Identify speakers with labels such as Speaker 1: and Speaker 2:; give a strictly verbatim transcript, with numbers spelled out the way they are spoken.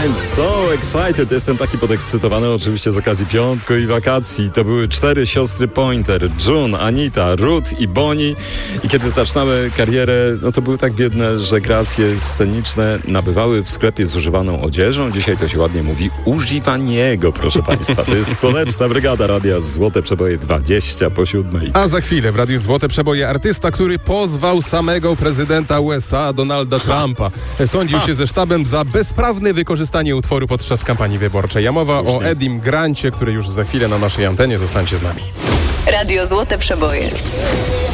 Speaker 1: I'm so excited. Jestem taki podekscytowany oczywiście z okazji piątku i wakacji. To były cztery siostry Pointer. June, Anita, Ruth i Bonnie. I kiedy zaczynały karierę, no to były tak biedne, że kreacje sceniczne nabywały w sklepie zużywaną odzieżą. Dzisiaj to się ładnie mówi używaniego, proszę państwa. To jest Słoneczna Brygada Radia Złote Przeboje dwadzieścia po siódmej.
Speaker 2: A za chwilę w Radiu Złote Przeboje artysta, który pozwał samego prezydenta U S A, Donalda Trumpa. Sądził się ze sztabem za bezprawne wykorzystanie utworu podczas kampanii wyborczej. A mowa
Speaker 1: Słusznie.
Speaker 2: o Edim Grancie, który już za chwilę na naszej antenie. Zostańcie z nami.
Speaker 3: Radio Złote Przeboje.